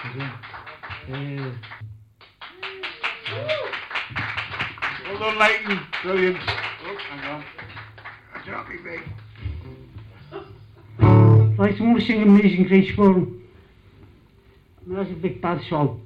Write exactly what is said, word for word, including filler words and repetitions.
Uh, Well done, Leighton. Brilliant. Oh, hang on. That's not me, big. right, I'm going to sing Amazing Grace for him. That's a big bad song.